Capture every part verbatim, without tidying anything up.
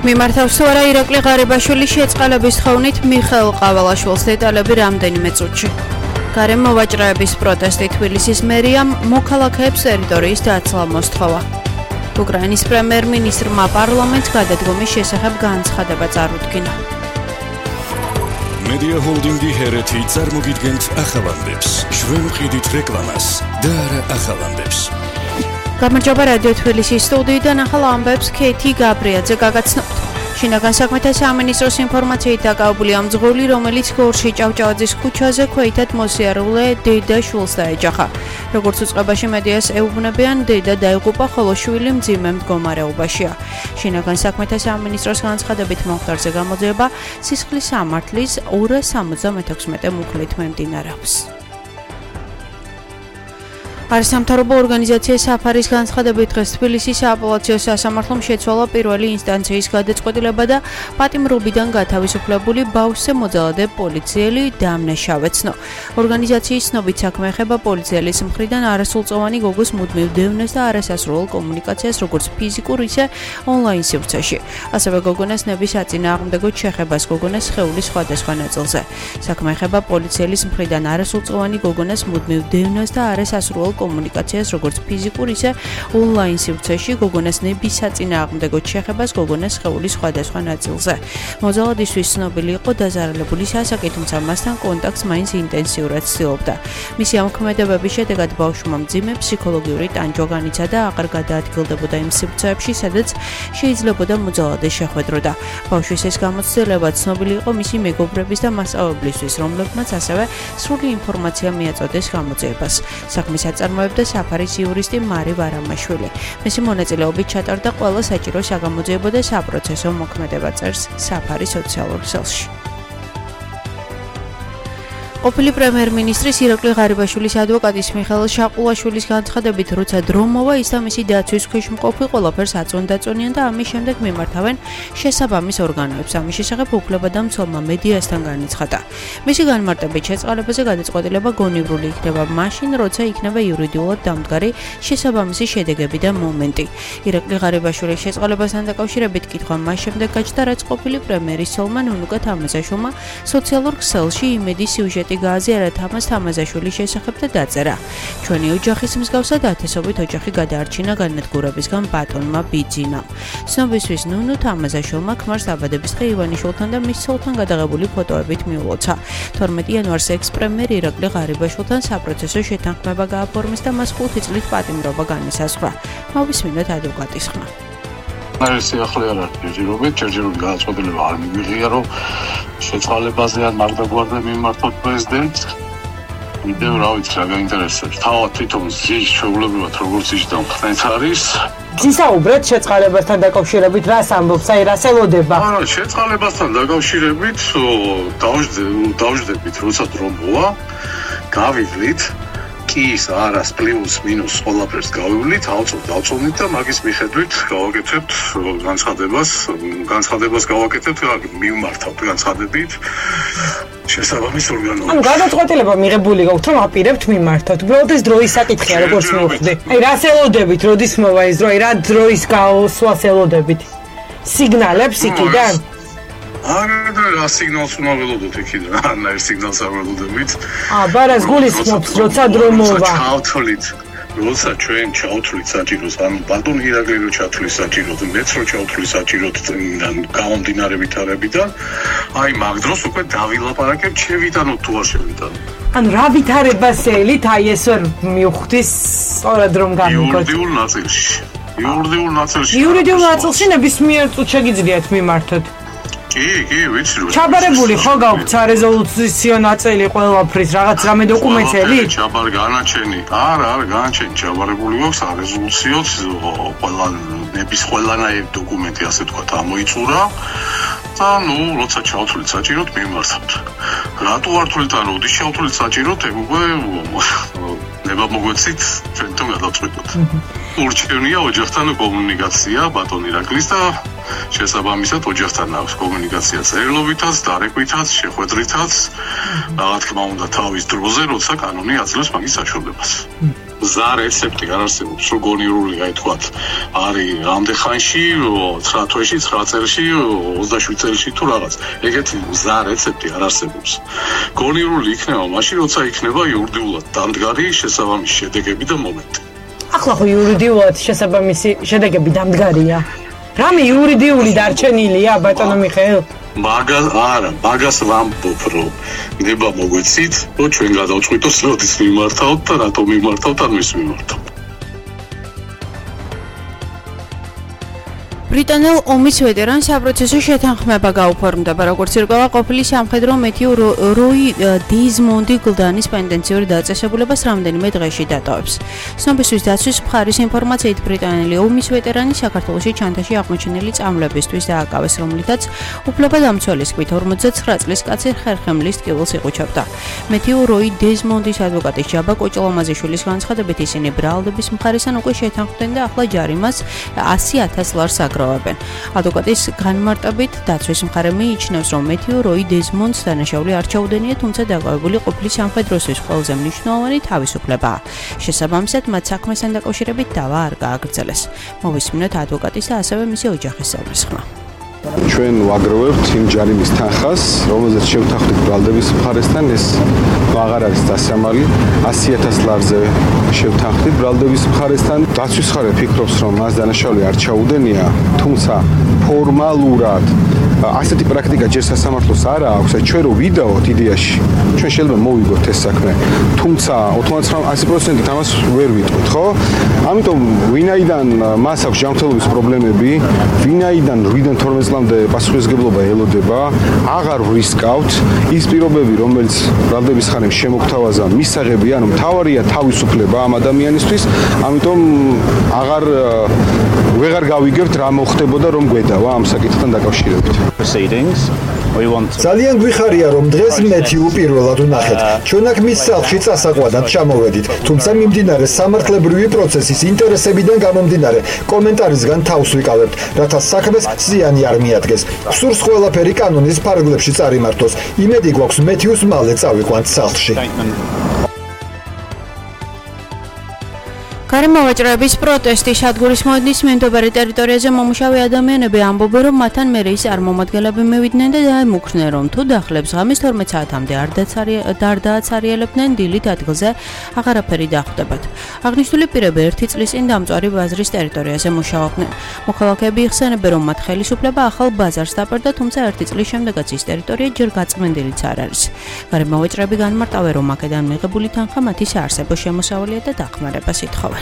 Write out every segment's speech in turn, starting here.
მიმართავს თუ არა ირაკლი ღარიბაშვილის შეწყალების თხოვნით მიხეილ ყავალაშვილს დეტალები რამდენიმე წუთში. გარემო მოვაჭრეების პროტესტი თბილისის მერიამ მოქალაქეებს ტერიტორიის დაცლა მოსთხოვა. უკრაინის პრემიერ-მინისტრმა პარლამენტს გადადგომის შესახებ განცხადება წარუდგინა. მედია ჰოლდინგი ჰერეთი წარმოგიდგენთ ახალამდებს, ჩვენ ვყიდით რეკლამას და არა ახალამდებს. გამარჯობა რადიო თბილისის სტუდიიდან ახალ ამბებს ქეთი გაბრიაძე გაგაცნობთ. შინაგან საქმეთა სამინისტროს ინფორმაციით დაკავებული ამ მძღოლი, რომელიც გორში ჭავჭავაძის ქუჩაზე ქვეითად მოსიარულე დედა შვილს დაეჯახა. როგორც უწყებაში მედიას ეუბნებიან, დედა დაიღუპა, ხოლო შვილი მძიმე მდგომარეობაშია. შინაგან საქმეთა სამინისტროს განცხადებით მომხდარზე გამოძიება სისხლის სამართლის ორას სამოცდამექვსმეტე მუხლით მიმდინარეობს. არასამთავრობო ორგანიზაცია საფარის განცხადებით დღეს თბილისის სააპელაციო სასამართლომ შეცვალა პირველი ინსტანციის გადაწყვეტილება და პატიმრობიდან გათავისუფლებული ბავშვზე მოძალადე პოლიციელი დამნე შავეცნო. ორგანიზაციის ცნობით საქმე ეხება პოლიციელის მხრიდან არასრულწლოვანი გოგოს მუდმივ დევნას და არასასრულ კომუნიკაციას როგორც ფიზიკურ, ისე ონლაინ სივრცეში. ასევე გოგონას ნების აწინააღმდეგოდ შეხებას გოგონას სხეულის სხვადასხვა ნაწილზე. საქმე ეხება პოლიციელის მხრიდან არასრულწლოვანი გოგონას მუდმივ დევნას და არასასრულ კომუნიკაციას როგორც ფიზიკურ, ისე ონლაინ სივრცეში, გოგონას ნების საწინააღმდეგოდ შეხებას გოგონას სხეულის სხვადასხვა ნაწილზე. მოძალადისთვის ცნობილი იყო დაზარალებული სასაკი, თუმცა მასთან კონტაქტს მაინც ინტენსიურად ცდილობდა. მისი ამოქმედებების შედეგად ბავშვმა მძიმე ფსიქოლოგიური ტანჯვა განიცა და აღარ გადაადგილდებოდა იმ სივრცეებში, სადაც შეიძლებოდა მოძალადეს შეხვედროდა. ბავშვის ეს გამოცდილება ცნობილი იყო მისი მეგობრების და მასწავლებლისთვის, რომლებმაც ასევე სრული ინფორმაცია მიაწოდეს გამოძიებას. საქმის აწარმოებდა საფარის იურისტი მარი ვარამაშვილი. მისი მონაწილეობით ჩატარდა ყველა საჭირო საგამოძიებო და საპროცესო მოქმედება, წერს საფარის სოციალურ ქსელში. ყოფილი პრემიერ-მინისტრის ირაკლი ღარიბაშვილის ადვოკატის მიხეილ შაყულაშვილის განცხადებით, როცა დრო მოვა, ის და მისი დაცვის ქვეშ მყოფი ყველაფერს აწონდაწონიან და ამის შემდეგ მიმართავენ შესაბამის ორგანოებს. ამის შესახებ უფლებადამცველმა მედიასთან განაცხადა. მისი განმარტებით, შეწყალებაზე გადაწყვეტილება გონივრული იქნება მაშინ, როცა იქნება იურიდიულად დამდგარი შესაბამისი შედეგები და მომენტი. ირაკლი ღარიბაშვილის შეწყალებასთან დაკავშირებით კითხვა მას შემდეგ გაჩნდა, რაც ყოფილი პრემიერის ცოლმა ნუნუკა თამაზაშვილმა სოციალურ ქსელში იმედის სიუჟეტი გააზიარა თამაზ თამაზაშვილის შესახებ და დაწერა. ჩვენი ოჯახის მსგავსად ათასობით ოჯახი გადაარჩინა განადგურებისგან ბატონმა ბიძინამ. ცნობისთვის ნუნუ თამაზაშვილმა ქმარს დაბადების დღე ივანიშვილთან და მის ცოლთან გადაღებული ფოტოებით მიულოცა. თორმეტი იანვარს ექს-პრემიერ ირაკლი ღარიბაშვილთან საპროცესო შეთანხმება გააფორმეს და მას ხუთი წლით პატიმრობა განისაზღვრა. მოვისმინოთ ადვოკატის ხმა. ეს ახლა არ არის ჯერჯერობით, ჯერჯერობით გადაწყვეტილება არ მიიღია, რომ შეწყალებაზე ან მარდაგვარზე მიმართოთ პრეზიდენტს. კიდევ რა ვიცი, რა გაინტერესებს. თავად თვითონ ზის ჩვეულებრივად როგორც ისდა მხნეთ არის. ისაუბრეთ შეწყალებასთან დაკავშირებით, რას ამბობს, აი რას ელოდება? არა, შეწყალებასთან დაკავშირებით დავждებით, როცა დრო მოვა, გავივლით. ის არას პლუს მინუს ყველაფერს გავივლით, ავწოვთ, დავწოვნით და მაგის მიხედვით გავაკეთებთ განცხადებას, განცხადებას გავაკეთებთ, მივმართავთ განცხადებით შესაბამის ორგანოებს. ანუ გადაწყვეტილება მიღებული გაქვთ, რომ აპირებთ მიმართავთ. უბრალოდ ეს დროის საკითხია, როგორც მივხვდი. აი რას ელოდებით, როდის მოვა ეს დრო, აი რა დროის გავსვას ელოდებით? სიგნალებს იქიდან? არა, რა სიგნალს უნდა ველოდოთ იქიდან? არა, ეს სიგნალს არ ველოდებით. აა, ბარას გულისხმობთ, როცა დრო მოვა. ჩავთვლით, როცა ჩვენ ჩავთვლით საჭიროს, ანუ ბატონ ირაკლი რო ჩავთვლის საჭიროს, მეც რო ჩავთვლის საჭიროს გამომდინარე ვითარებიდან, აი მაგ დროს უკვე დავილაპარაკებთ, შევიტანოთ თუ არ შევიტანოთ. ანუ რა ვითარებას ელით, აი ეს ვერ მივხვდის სწორად რომ გამიგოთ. იურიდიულ ნაწილში. იურიდიულ ნაწილში. იურიდიულ ნაწილში ნებისმიერ წუთს შეგიძლიათ მიმართოთ. კი, კი, ვიცი რომ ჩაბარებული ხო გაქვთ სარეზოლუციო ნაწილი ყველაფრის, რაღაც რამე დოკუმენტები? ჩაბარ განაჩენი. არა, არა, განაჩენი ჩაბარებული გვაქვს სარეზოლუციოც, ყველა ნების ყველანაირი დოკუმენტი, ასე ვთქვათ, ამოიწურა. და ნუ, როცა ჩავთვლით საჭიროდ, მიმართავთ. რატო არ თვლით, ან როდის ჩავთვლით საჭიროდ, ეგ უკვე ნება მოგვეცით, ჩვენთან გადავწყვეტოთ. ურჩევნია ოჯახთან კომუნიკაცია ბატონ ირაკლის და შესაბამისად ოჯახთან აქვს კომუნიკაცია წერილობითაც, დარეკვითაც, შეხვედრითაც, რა თქმა უნდა თავის დროზე, როცა კანონი აძლევს მაგის საშუალებას. ზა რეცეპტი არ არსებობს, რომ გონიურული აი თქვათ არის ამდენ ხანში, ცხრა თვეში, ცხრა წელში, ოცდაშვიდ წელში თუ რაღაც. ეგეთი ზა რეცეპტი არ არსებობს. გონიურული იქნება მაშინ, როცა იქნება იურიდიულად დამდგარი შესაბამისი შედეგები და მომენტი. ახლა ხო იურიდიულად შესაბამისი შედეგები დამდგარია. რამე იურიდიული დარჩენილია, ბატონო მიხეილ? მაგას არა, მაგას ვამბობ, რომ ნება მოგვეცით, რომ ჩვენ გადავწყვიტოს როდის მიმართავთ და რატომ მიმართავთ ან ვის მიმართავთ. ბრიტანელ ომის ვეტერან საპროცესო შეთანხმება გაუფორმდება, როგორც ირკვევა ყოფილი სამხედრო მეთიუ როი დეზმონდი გლდანის პენდენციური დაწესებულებას რამდენიმე დღეში დატოვებს. ცნობისთვის დაცვის მხარის ინფორმაციით ბრიტანელი ომის ვეტერანი საქართველოში ჩანთაში აღმოჩენილი წამლებისთვის დააკავეს, რომლითაც უფლებადამცველის თქმით ორმოცდაცხრა წლის კაცი ხერხემლის ტკივილს იხუჩებდა. მეთიუ როი დეზმონდის ადვოკატის ჯაბა კოჭლომაზიშვილის განცხადებით ისინი ბრალდების მხარესთან უკვე შეთანხმდნენ და ახლა ჯარიმას ასი ათას ლარს აგროვებენ. ადვოკატის განმარტებით დაცვის მხარე მიიჩნევს, რომ მეთიუ როი დეზმონდს დანაშაული არ ჩაუდენია, თუმცა დაკავებული ყოფილი სამხედროსთვის ყველაზე მნიშვნელოვანი თავისუფლებაა. შესაბამისად, მათ საქმესთან დაკავშირებით დავა არ გააგრძელეს. მოვისმინოთ ადვოკატის და ასევე მისი ოჯახის წევრის ხმა. ჩვენ ვაგროვებთ იმ ჯარიმის თანხას, რომელზეც შევთანხმდით ბრალდების მხარესთან, ეს აღარ არის დასამალი, ასი ათას ლარზე შევთანხმდით ბრალდების მხარესთან. დაცვის მხარე ფიქრობს, რომ მას დანაშაული არ ჩაუდენია, თუმცა ფორმალურად ასეთი პრაქტიკა ჯერ სასამართლოს არ აქვს, ჩვენ რო ვიდაოთ იდეაში, ჩვენ შეიძლება მოვიგოთ ეს საქმე, თუმცა ათი პროცენტით ამას ვერ ვიტყვით, ხო? ამიტომ ვინაიდან მას აქვს ჯანმრთელობის პრობლემები, ვინაიდან რვიდან თორმეტ წლამდე პასუხისმგებლობა ელოდება, აღარ ვრისკავთ ის პირობები, რომელიც ბრალდების ხანამ შემოგთავაზა მისაღებია, ანუ მთავარია თავისუფლება ამ ადამიანისთვის, ამიტომ აღარ ვეღარ გავიგებთ რა მოხდებოდა რომ გვედავა ამ საკითხთან დაკავშირებით. ძალიან გვიხარია რომ დღეს მეთიუ პირველად ვნახეთ. ჩვენ აქ მის სახლში წასაყვანად ჩამოვედით, თუმცა მიმდინარე სამართლებრივი პროცესის ინტერესებიდან გამომდინარე კომენტარისგან თავს ვიკავებთ, რათა საქმეს ზიანი არ მიადგეს. სურს ყველაფერი კანონის ფარგლებში წარიმართოს. იმედი გვაქვს მეთიუს მალე წავიყვანთ სახლში. გარემოვაჭრეების პროტესტი სადგურის მოედნის მიმდებარე ტერიტორიაზე მომუშავე ადამიანები ამბობენ, რომ მათთან მერე ის წარმომადგენლები მივიდნენ და დაემუქრნენ, რომ თუ დახლებს ღამის თორმეტ საათამდე არ დააცარიელებდნენ, დილით ადგილზე აღარაფერი დახვდებათ. აღნიშნული პირები ერთი წლის წინ დამწვარი ბაზრის ტერიტორიაზე მუშაობდნენ. მოქალაქეები იხსენებენ, რომ მათ ხელისუფლება ახალ ბაზარს დაპყრდა, თუმცა ერთი წლის შემდეგაც ის ტერიტორია ჯერ გაწმენდილიც არ არის. გარემოვაჭრეები განმარტავენ, რომ აქედან მიღებული თანხა მათი საარსებო შემოსავალია და დახმარებას ითხოვენ.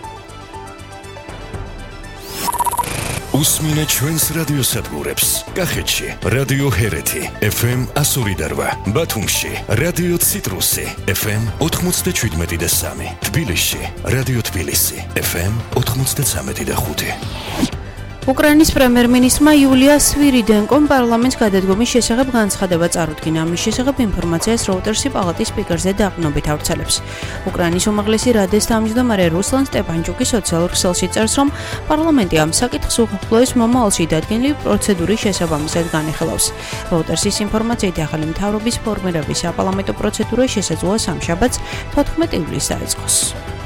უსმინე ჩვენს რადიოსადგურებს. კახეთში რადიო ჰერეთი ეფ ემ εκατო ორი და რვა, ბათუმში რადიო ციტრუსი ეფ ემ ოთხმოცდაშვიდმეტი და სამი, თბილისში რადიო თბილისი ეფ ემ ოთხმოცდაცამეტი და ხუთი. უკრაინის პრემიერ-მინისტრმა იულია სვირიდენკომ პარლამენტს გადადგომის შესახებ განცხადება წარუდგინა. ამის შესახებ ინფორმაციას როუტერსი პალატის სპიკერზე დაყრდნობით ავრცელებს. უკრაინის უმაღლესი რადის თავმჯდომარე რუსლან სტეპანჩუკი სოციალურ ქსელში წერს, რომ პარლამენტი ამ საკითხს უახლოეს მომავალში დადგენილი პროცედურის შესაბამისად განიხილავს. როუტერსის ინფორმაციით ახალი მთავრობის ფორმირების საპარლამენტო პროცედურა შესაძლოა სამშაბათს თოთხმეტ ივლისს დაიწყოს.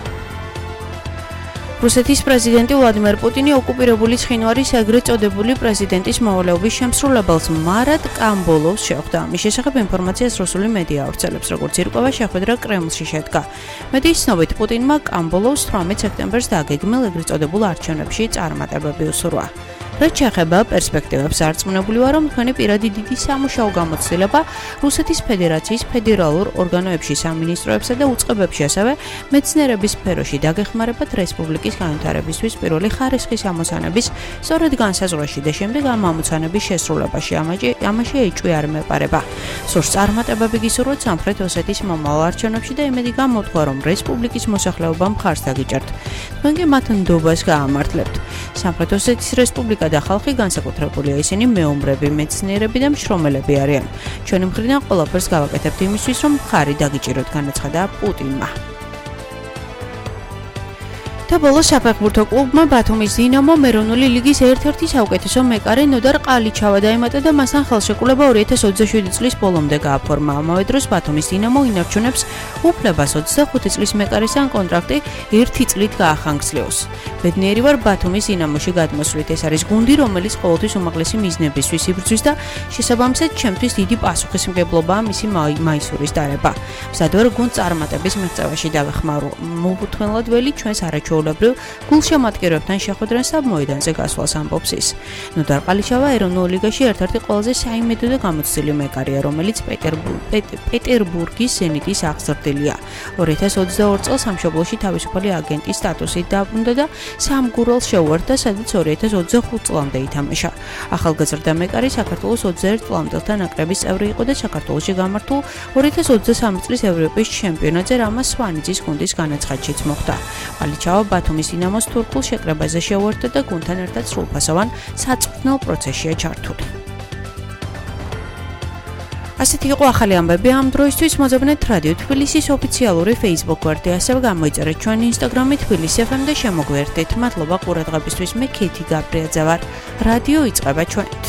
რუსეთის პრეზიდენტი ვლადიმერ პუტინი ოკუპირებული ცხინვალის ეგრეთ წოდებული პრეზიდენტის მოვალეობის შემსრულებელს მარატ კამბოლოვს შეხვდა. ამის შესახებ ინფორმაციას რუსული მედია ავრცელებს, როგორც ირკვევა, შეხვედრა კრემლში შედგა. მედიის ცნობით პუტინმა კამბოლოვს თვრამეტ სექტემბერს დაგეგმილ ეგრეთ წოდებულ არჩევნებში წარმატებები უსურვა. რაც შეეხება პერსპექტივებს, არწმუნებული ვარ, რომ თქვენი პირადი დიდი სამუშაო გამოცდილება რუსეთის ფედერაციის ფედერალურ ორგანოებში, სამინისტროებსა და უწყებებში, ასევე მეცნიერების სფეროში დაგეხმარებათ რესპუბლიკის განვითარებისთვის პირველი ხარისხის ამოცანების სწორედ განსაზღვრაში და შემდეგ ამ ამოცანების შესრულებაში. ამაში ეჭვი არ მეპარება. სურს წარმატებები გისურვოთ სამხრეთ ოსეთის მომავალ არჩევნებში და იმედი გამოთქვა, რომ რესპუბლიკის მოსახლეობა მხარს დაგიჭერთ. თქვენ კი მათ ნდობას გაამართლებთ. სამხრეთ ოსეთის რესპუბლიკა და ხალხი განსაკუთრებულია, ისინი მეომრები, მეცნიერები და მშრომელები არიან. ჩვენი მხრიდან ყველაფერს გავაკეთებთ იმისთვის, რომ მხარი დაგიჭიროთ, განაცხადა პუტინმა. და ბოლოს საფეხბურთო კლუბმა ბათუმის დინამო ეროვნული ლიგის ერთ-ერთი საუკეთესო მეკარე ნოდარ ყალიჩავა დაემატა და მასთან ხელშეკრულება ორი ათას ოცდაშვიდი წლის ბოლომდე გააფორმა. ამავე დროს ბათუმის დინამო ინარჩუნებს უფლებას ოცდახუთი წლის მეკარესთან კონტრაქტი ერთი წლით გაახანგრძლივოს. ბედნიერი ვარ ბათუმის დინამოში გადმოსვლით. ეს არის გუნდი, რომელიც ყოველთვის უმაღლესი მიზნებისთვის იბრძვის და შესაბამისად ჩემთვის დიდი პასუხისმგებლობაა მისი მაისურის დარება. მზად ვარ გუნდს წარმატების მიღწევაში დავეხმარო. მოუთმელადველი ჩვენს არაჩვეულებრივ გულშემატკივრებთან შეხვედრას და მოედანზე გასვლას ამბობს ის. ნოდარ ყალიჩავა ეროვნულ ლიგაში ერთ-ერთი ყველაზე საიმედო და გამოცდილი მეკარეა, რომელიც პეტერბურგის ზენიტის აღზრდილია. ორი ათას ოცდაორი წელს სამშობლოში თავისუფალი აგენტის სტატუსით დაბრუნდა და სამგურელს შეუერთდა, სადაც ორი ათას ოცდახუთ წლამდე ითამაშა. ახალგაზრდა მეკარე საქართველოს ოცდაერთ წლამდელთა ნაკრების წევრი იყო და საქართველოში გამართულ ორი ათას ოცდასამი წლის ევროპის ჩემპიონატზე რამა სვანიძის გუნდის განაცხადშიც მოხვდა. ყალიჩავა ბათუმის დინამოს თურქულ შეკრებაზე შეუერთდა და გუნდთან ერთად სრულფასოვან საწვრთნელ პროცესშია ჩართული. ასეთი იყო ახალი ამბები ამ დროისთვის. მოძებნეთ რადიო თბილისის ოფიციალური Facebook გვერდი, ასევე გამოიწერეთ ჩვენი Instagram-ი თბილისი ეფ ემ და შემოგვიერთდეთ. მადლობა ყურადღებისთვის. მე ქეთი გაბრიაძე ვარ. რადიო იწყება ჩვენით.